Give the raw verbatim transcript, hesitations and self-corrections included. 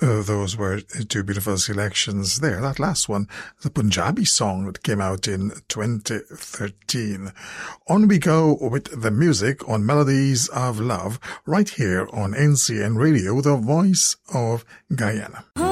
Uh, those were two beautiful selections there. That last one, the Punjabi song that came out in twenty thirteen. On we go with the music on Melodies of Love right here on N C N Radio, the voice of Guyana.